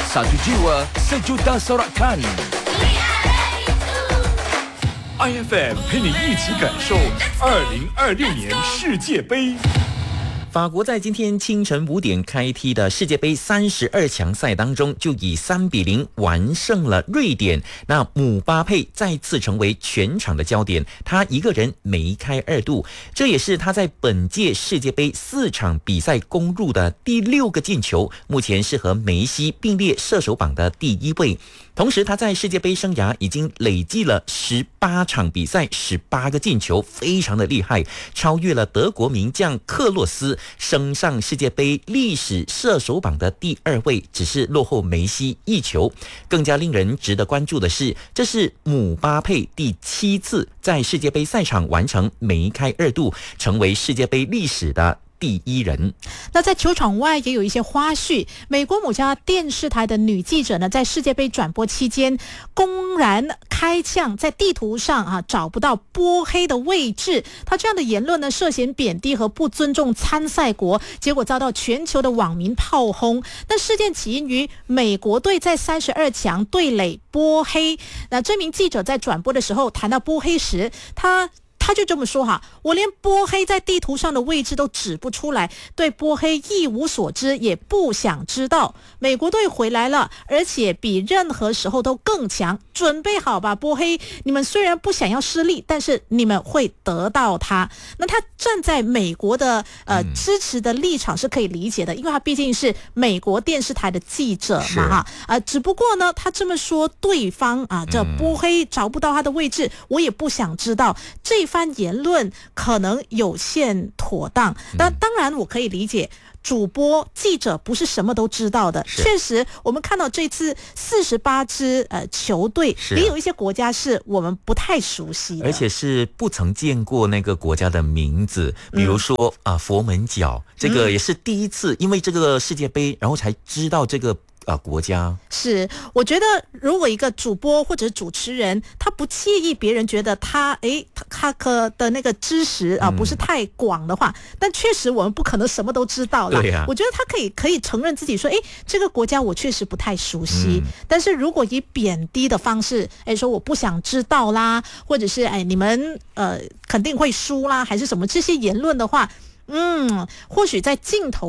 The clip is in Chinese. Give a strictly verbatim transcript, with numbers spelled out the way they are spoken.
Satu jiwa, sejuta sorakan. I F M 陪你一起感受二零二六年世界杯。 法国在今天清晨五点开踢的世界杯三十二强赛当中，就以三比零完胜了瑞典。那姆巴佩再次成为全场的焦点，他一个人梅开二度，这也是他在本届世界杯四场比赛攻入的第六个进球，目前是和梅西并列射手榜的第一位。同时他在世界杯生涯已经累计了十八场比赛十八个进球，非常的厉害，超越了德国名将克洛斯，升上世界杯历史射手榜的第二位，只是落后梅西一球。更加令人值得关注的是，这是姆巴佩第七次在世界杯赛场完成梅开二度，成为世界杯历史的第一人。 那在球场外也有一些花絮，美国某家电视台的女记者呢，在世界杯转播期间公然开枪，在地图上啊找不到波黑的位置。她这样的言论呢，涉嫌贬低和不尊重参赛国，结果遭到全球的网民炮轰。那事件起因于美国队在三十二强对垒波黑。那这名记者在转播的时候谈到波黑时，他他就这么说哈，我连波黑在地图上的位置都指不出来，对波黑一无所知，也不想知道。美国队回来了，而且比任何时候都更强，准备好吧，波黑，你们虽然不想要失利，但是你们会得到他。那他站在美国的呃支持的立场是可以理解的，因为他毕竟是美国电视台的记者嘛哈，呃，只不过呢，他这么说对方啊，这波黑找不到他的位置，我也不想知道，这番言论可能有限妥当。那当然我可以理解，主播记者不是什么都知道的，确实我们看到这次四十八支呃球队，也有一些国家是我们不太熟悉的， 而且是不曾见过那个国家的名字，比如说啊、嗯呃、佛门角，这个也是第一次因为这个世界杯然后才知道这个啊，国家。 是，我觉得如果一个主播或者主持人，他不介意别人觉得他诶他可的那个知识啊不是太广的话、嗯、但确实我们不可能什么都知道了、啊、我觉得他可以可以承认自己说，诶这个国家我确实不太熟悉、嗯、但是如果以贬低的方式，诶说我不想知道啦，或者是诶你们呃肯定会输啦，还是什么这些言论的话，嗯，或许在镜头